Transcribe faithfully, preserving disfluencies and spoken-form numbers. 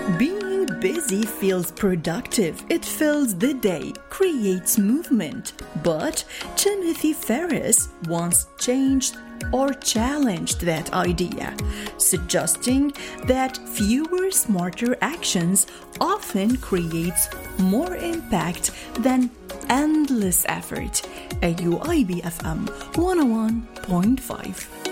Being busy feels productive. It fills the day, creates movement. But Timothy Ferriss once changed or challenged that idea, suggesting that fewer, smarter actions often creates more impact than endless effort. A U I B F M one oh one point five.